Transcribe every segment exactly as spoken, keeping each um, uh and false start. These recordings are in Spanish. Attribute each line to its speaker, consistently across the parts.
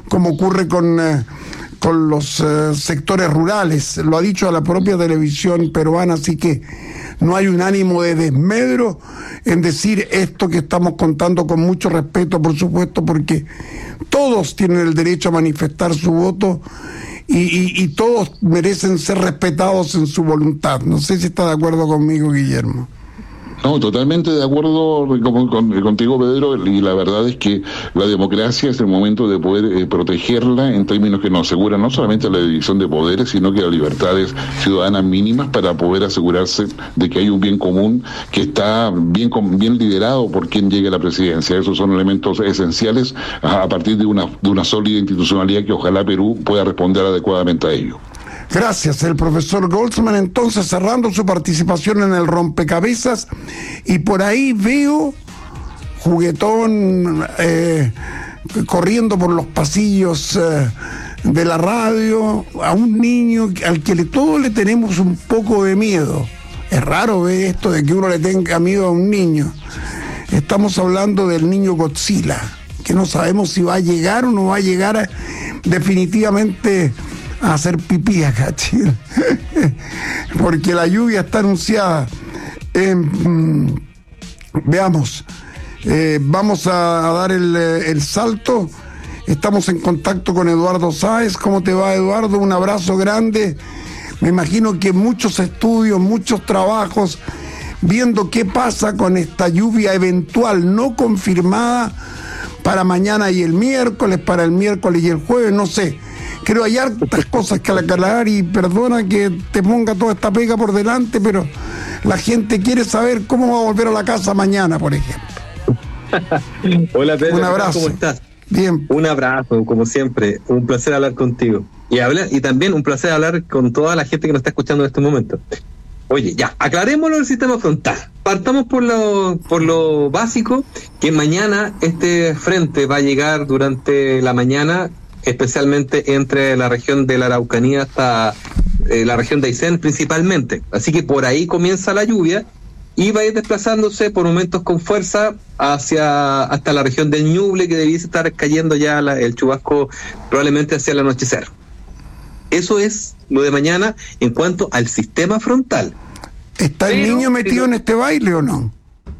Speaker 1: como ocurre con, eh, con los eh, sectores rurales. Lo ha dicho la propia televisión peruana, así que no hay un ánimo de desmedro en decir esto que estamos contando con mucho respeto, por supuesto, porque todos tienen el derecho a manifestar su voto y, y, y todos merecen ser respetados en su voluntad. No sé si está de acuerdo conmigo, Guillermo.
Speaker 2: No, totalmente de acuerdo con, con, contigo, Pedro, y la verdad es que la democracia es el momento de poder eh, protegerla en términos que nos aseguran no solamente la división de poderes, sino que las libertades ciudadanas mínimas para poder asegurarse de que hay un bien común que está bien, bien liderado por quien llegue a la presidencia. Esos son elementos esenciales a, a partir de una, de una sólida institucionalidad que ojalá Perú pueda responder adecuadamente a ello.
Speaker 1: Gracias, el profesor Goldsman, entonces cerrando su participación en el rompecabezas, y por ahí veo juguetón eh, corriendo por los pasillos eh, de la radio, a un niño al que le, todos le tenemos un poco de miedo. Es raro ver esto de que uno le tenga miedo a un niño. Estamos hablando del niño Godzilla, que no sabemos si va a llegar o no va a llegar a, definitivamente a hacer pipí acá, Chile. Porque la lluvia está anunciada. Eh, mm, veamos, eh, vamos a, a dar el, el salto. Estamos en contacto con Eduardo Sáez. ¿Cómo te va, Eduardo? Un abrazo grande. Me imagino que muchos estudios, muchos trabajos, viendo qué pasa con esta lluvia eventual no confirmada para mañana y el miércoles, para el miércoles y el jueves, no sé. Creo hay hartas cosas que aclarar, y perdona que te ponga toda esta pega por delante, pero la gente quiere saber cómo va a volver a la casa mañana, por ejemplo.
Speaker 3: Hola, Pedro.
Speaker 1: Un abrazo.
Speaker 3: ¿Cómo estás?
Speaker 1: Bien.
Speaker 3: Un abrazo, como siempre. Un placer hablar contigo. Y, hablar, y también un placer hablar con toda la gente que nos está escuchando en este momento. Oye, ya, aclarémoslo del sistema frontal. Partamos por lo, por lo básico, que mañana este frente va a llegar durante la mañana, especialmente entre la región de la Araucanía hasta eh, la región de Aysén principalmente. Así que por ahí comienza la lluvia y va a ir desplazándose por momentos con fuerza hacia hasta la región del Ñuble, que debiese estar cayendo ya la, el chubasco probablemente hacia el anochecer. Eso es lo de mañana en cuanto al sistema frontal.
Speaker 1: ¿Está el
Speaker 3: Pero,
Speaker 1: niño metido
Speaker 3: pero,
Speaker 1: en este baile o no?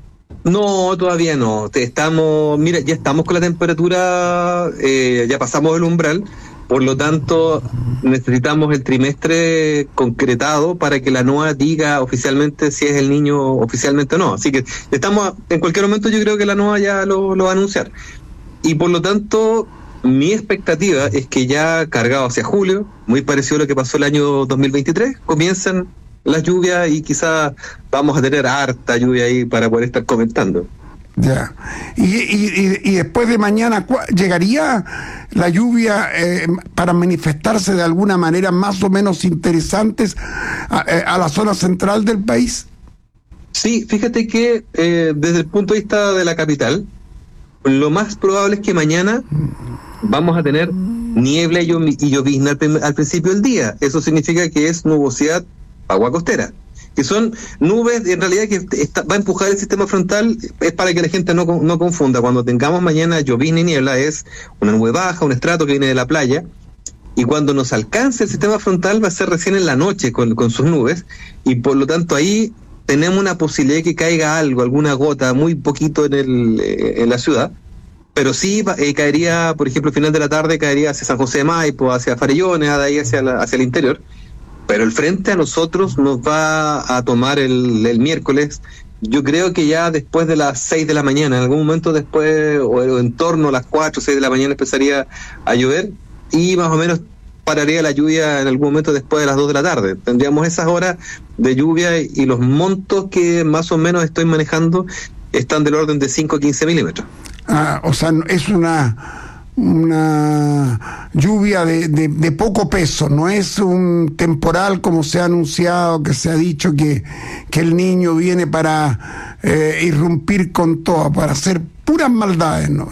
Speaker 3: No, todavía no. Estamos, mira, ya estamos con la temperatura, eh, ya pasamos el umbral, por lo tanto necesitamos el trimestre concretado para que la N O A diga oficialmente si es el niño oficialmente o no. Así que estamos, en cualquier momento yo creo que la N O A ya lo, lo va a anunciar. Y por lo tanto, mi expectativa es que ya cargado hacia julio, muy parecido a lo que pasó el año dos mil veintitrés, comiencen las lluvias y quizás vamos a tener harta lluvia ahí para poder estar comentando.
Speaker 1: Ya. Y, y, y después de mañana, ¿llegaría la lluvia eh, para manifestarse de alguna manera más o menos interesantes a, a la zona central del país?
Speaker 3: Sí, fíjate que eh, desde el punto de vista de la capital, lo más probable es que mañana vamos a tener niebla y llovizna al, al principio del día. Eso significa que es nubosidad agua costera, que son nubes en realidad que está, va a empujar el sistema frontal. Es para que la gente no, no confunda. Cuando tengamos mañana llovizna y niebla, es una nube baja, un estrato que viene de la playa, y cuando nos alcance el sistema frontal va a ser recién en la noche con, con sus nubes, y por lo tanto ahí tenemos una posibilidad de que caiga algo, alguna gota, muy poquito en, el, eh, en la ciudad, pero sí eh, caería, por ejemplo, al final de la tarde caería hacia San José de Maipo, hacia Farellones, de ahí hacia, la, hacia el interior. Pero el frente a nosotros nos va a tomar el, el miércoles, yo creo que ya después de las seis de la mañana, en algún momento después, o en torno a las cuatro o seis de la mañana empezaría a llover, y más o menos pararía la lluvia en algún momento después de las dos de la tarde. Tendríamos esas horas de lluvia, y los montos que más o menos estoy manejando están del orden de cinco a quince milímetros.
Speaker 1: Ah, o sea, es una... una lluvia de, de, de poco peso, no es un temporal como se ha anunciado, que se ha dicho que, que el niño viene para eh, irrumpir con todo, para hacer puras maldades, ¿no?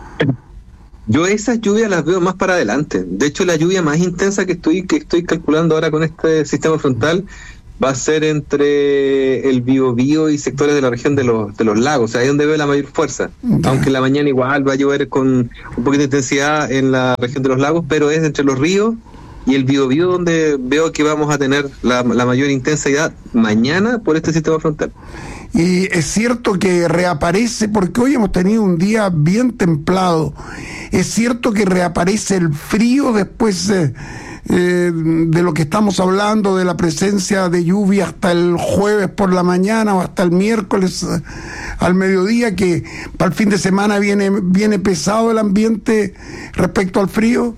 Speaker 3: Yo esas lluvias las veo más para adelante. De hecho, la lluvia más intensa que estoy que estoy calculando ahora con este sistema frontal va a ser entre el Biobío y sectores de la región de los de los lagos, o sea, ahí es donde veo la mayor fuerza. Ya. Aunque en la mañana igual va a llover con un poquito de intensidad en la región de los lagos, pero es entre los ríos y el Biobío donde veo que vamos a tener la, la mayor intensidad mañana por este sistema frontal.
Speaker 1: Y es cierto que reaparece, porque hoy hemos tenido un día bien templado, es cierto que reaparece el frío después eh, eh, de lo que estamos hablando, de la presencia de lluvia hasta el jueves por la mañana o hasta el miércoles eh, al mediodía, que para el fin de semana viene, viene pesado el ambiente respecto al frío.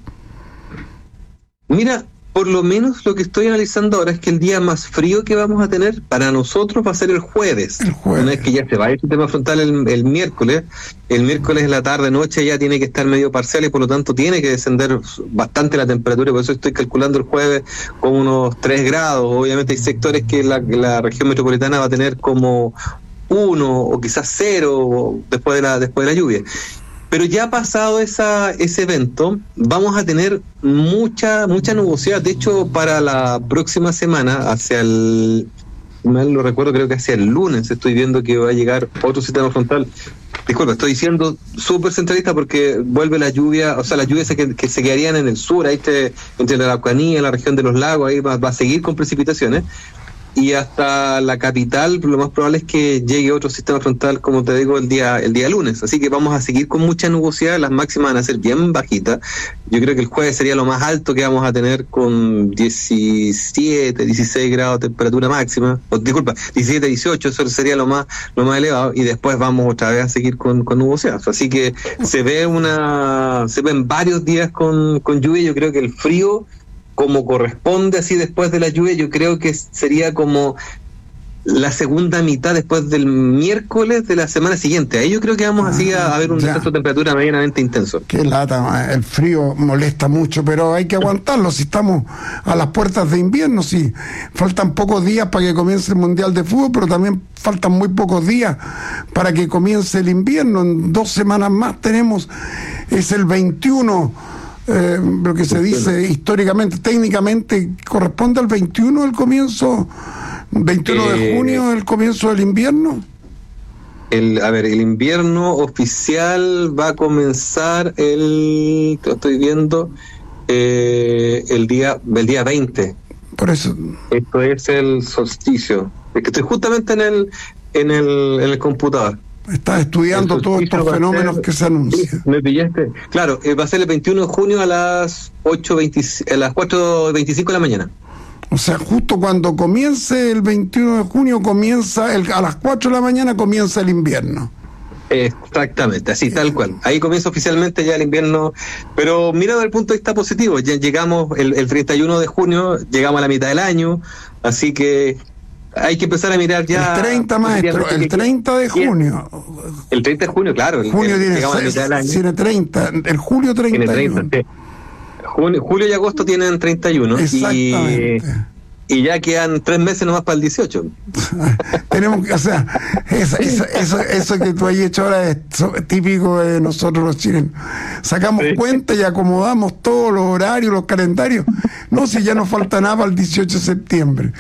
Speaker 3: Mira, por lo menos lo que estoy analizando ahora es que el día más frío que vamos a tener para nosotros va a ser el jueves. El jueves. Una vez que ya se va el sistema frontal el, el miércoles, el miércoles en la tarde, noche ya tiene que estar medio parcial y por lo tanto tiene que descender bastante la temperatura, por eso estoy calculando el jueves con unos tres grados. Obviamente hay sectores que la, la región metropolitana va a tener como uno o quizás cero después de la, después de la lluvia. Pero ya pasado esa, ese evento, vamos a tener mucha mucha nubosidad. De hecho, para la próxima semana, hacia el, mal lo recuerdo, creo que hacia el lunes, estoy viendo que va a llegar otro sistema frontal. Disculpa, estoy diciendo súper centralista porque vuelve la lluvia, o sea, las lluvias que, que se quedarían en el sur, ahí te, entre la Araucanía, la región de los lagos, ahí va, va a seguir con precipitaciones. Y hasta la capital lo más probable es que llegue otro sistema frontal, como te digo, el día el día lunes. Así que vamos a seguir con mucha nubosidad, las máximas van a ser bien bajitas. Yo creo que el jueves sería lo más alto que vamos a tener con diecisiete, dieciséis grados de temperatura máxima. O, disculpa, diecisiete, dieciocho, eso sería lo más lo más elevado. Y después vamos otra vez a seguir con, con nubosidad. Así que se ve una se ven varios días con, con lluvia. Yo creo que el frío, como corresponde así después de la lluvia, yo creo que sería como la segunda mitad después del miércoles de la semana siguiente. Ahí yo creo que vamos ah, así a, a ver un descenso de temperatura medianamente intenso.
Speaker 1: Qué lata, el frío molesta mucho, pero hay que aguantarlo si estamos a las puertas de invierno, si faltan pocos días para que comience el Mundial de Fútbol, pero también faltan muy pocos días para que comience el invierno. En dos semanas más tenemos, es el veintiuno. Eh, lo que se dice históricamente, técnicamente, corresponde al veintiuno el comienzo, veintiuno eh, de junio el comienzo del invierno.
Speaker 3: El, a ver, el invierno oficial va a comenzar el, lo estoy viendo, eh, el día el día veinte.
Speaker 1: Por eso.
Speaker 3: Esto es el solsticio. Es que estoy justamente en el en el, en el computador.
Speaker 1: Estás estudiando todos estos fenómenos ser, que se anuncian.
Speaker 3: Me pillaste. Claro, eh, va a ser el veintiuno de junio a las ocho veinte, a las cuatro veinticinco de la mañana.
Speaker 1: O sea, justo cuando comience el veintiuno de junio, comienza el, a las cuatro de la mañana comienza el invierno.
Speaker 3: Exactamente, así, tal cual. Ahí comienza oficialmente ya el invierno. Pero mira desde el punto de vista positivo, ya llegamos el, el treinta y uno de junio, llegamos a la mitad del año, así que hay que empezar a mirar ya.
Speaker 1: El treinta, maestro, el treinta de junio.
Speaker 3: El treinta de junio, claro. El,
Speaker 1: junio
Speaker 3: el,
Speaker 1: tiene, seis, tiene treinta, el julio treinta y uno.
Speaker 3: Tiene treinta, sí. Junio, julio y agosto tienen treinta y uno.
Speaker 1: Exactamente.
Speaker 3: Y, y ya quedan tres meses nomás para el dieciocho.
Speaker 1: Tenemos que, o sea, eso, eso, eso, eso que tú has hecho ahora es típico de nosotros los chilenos. Sacamos sí. cuenta y acomodamos todos los horarios, los calendarios. No, si ya nos falta nada para el dieciocho de septiembre.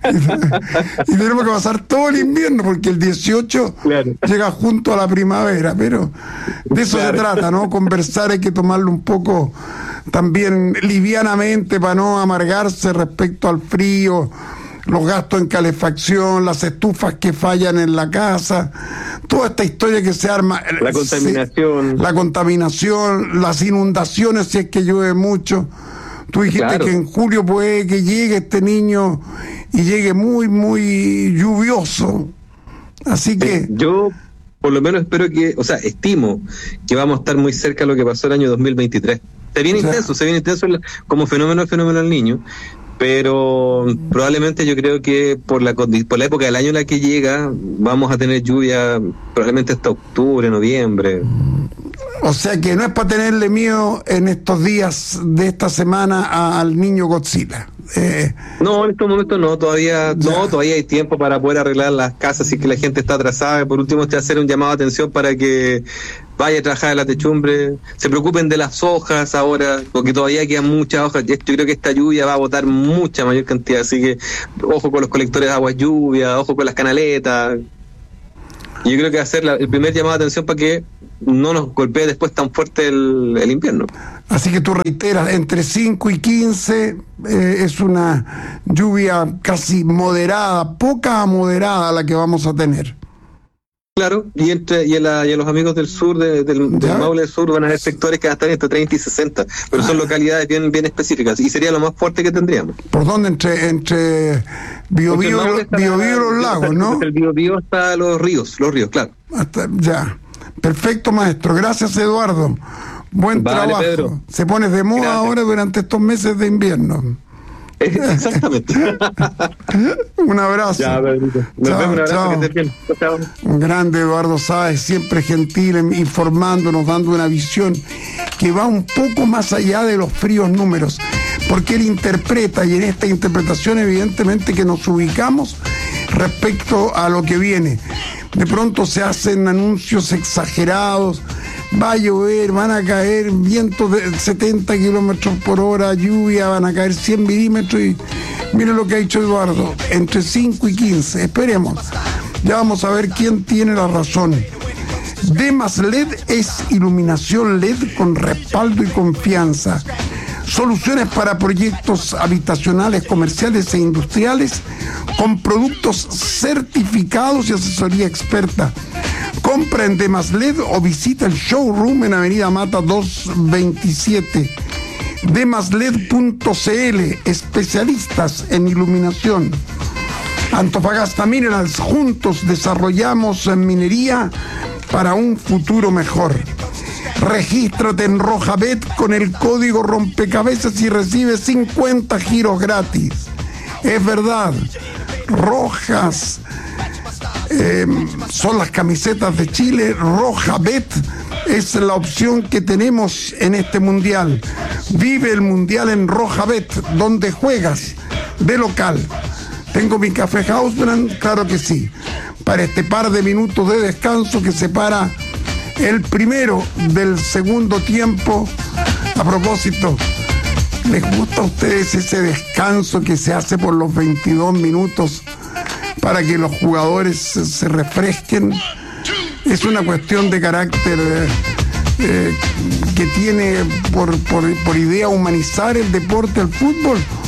Speaker 1: Y, y tenemos que pasar todo el invierno, porque el dieciocho claro. llega junto a la primavera. Pero de eso claro. se trata, ¿no? Conversar hay que tomarlo un poco también livianamente para no amargarse respecto al frío, los gastos en calefacción, las estufas que fallan en la casa, toda esta historia que se arma,
Speaker 3: la contaminación,
Speaker 1: se, la contaminación, las inundaciones si es que llueve mucho. Tú dijiste claro. que en julio puede que llegue este niño y llegue muy, muy lluvioso. Así que...
Speaker 3: Eh, yo por lo menos espero que, o sea, estimo que vamos a estar muy cerca de lo que pasó el año dos mil veintitrés. Se viene o sea, intenso, se viene intenso como fenómeno, el fenómeno del niño, pero probablemente yo creo que por la por la época del año en la que llega vamos a tener lluvia probablemente hasta octubre, noviembre.
Speaker 1: O sea que no es para tenerle miedo en estos días de esta semana a, al niño Godzilla. Eh,
Speaker 3: no, en estos momentos no, todavía ya. no, todavía hay tiempo para poder arreglar las casas si que la gente está atrasada. Por último, te hacer un llamado de atención para que vaya a trabajar en la techumbre, se preocupen de las hojas ahora, porque todavía quedan muchas hojas. Yo creo que esta lluvia va a botar mucha mayor cantidad, así que ojo con los colectores de agua lluvia, ojo con las canaletas. Y yo creo que va a ser la, el primer llamado de atención para que no nos golpee después tan fuerte el, el invierno.
Speaker 1: Así que tú reiteras, entre cinco y quince eh, es una lluvia casi moderada, poca a moderada la que vamos a tener.
Speaker 3: Claro, y entre y, en la, y en los amigos del sur, de, del, del Maule del Sur, van a haber sectores que van a estar entre treinta y sesenta, pero son localidades bien bien específicas, y sería lo más fuerte que tendríamos.
Speaker 1: ¿Por dónde? Entre entre Biobío y los lagos, ¿no?
Speaker 3: Entre el Biobío hasta los ríos, los ríos, claro.
Speaker 1: Hasta, ya. Perfecto, maestro. Gracias, Eduardo. Buen vale, trabajo. Pedro. Se pone de moda Gracias. Ahora durante estos meses de invierno.
Speaker 3: Exactamente.
Speaker 1: Un abrazo.
Speaker 3: Ya, Pedrito. Nos
Speaker 1: chao,
Speaker 3: vemos, un abrazo,
Speaker 1: chao.
Speaker 3: que estés bien. Chao.
Speaker 1: Un grande Eduardo Sáez, siempre gentil, informándonos, dando una visión que va un poco más allá de los fríos números, porque él interpreta, y en esta interpretación evidentemente que nos ubicamos respecto a lo que viene. De pronto se hacen anuncios exagerados, va a llover, van a caer vientos de setenta kilómetros por hora, lluvia, van a caer cien milímetros, y miren lo que ha dicho Eduardo, entre cinco y quince, esperemos. Ya vamos a ver quién tiene la razón. Demas L E D es iluminación L E D con respaldo y confianza. Soluciones para proyectos habitacionales, comerciales e industriales con productos certificados y asesoría experta. Compra en Demas L E D o visita el showroom en Avenida Mata doscientos veintisiete. demas L E D punto c l, especialistas en iluminación. Antofagasta Minerals, juntos desarrollamos minería para un futuro mejor. Regístrate en Rojabet con el código rompecabezas y recibe cincuenta giros gratis. Es verdad, rojas eh, son las camisetas de Chile. Rojabet es la opción que tenemos en este mundial. Vive el mundial en Rojabet, donde juegas de local. ¿Tengo mi café Hausbrand? Claro que sí. Para este par de minutos de descanso que separa el primero del segundo tiempo. A propósito, ¿les gusta a ustedes ese descanso que se hace por los veintidós minutos para que los jugadores se, se refresquen? Es una cuestión de carácter eh, eh, que tiene por, por, por idea humanizar el deporte, el fútbol,